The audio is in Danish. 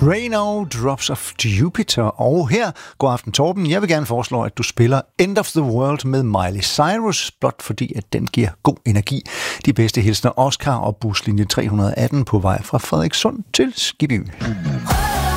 Trano, Drops of Jupiter. Og her, god aften Torben, jeg vil gerne foreslå, at du spiller End of the World med Miley Cyrus, blot fordi at den giver god energi. De bedste hilsner Oscar og buslinje 318 på vej fra Frederikssund til Skibby.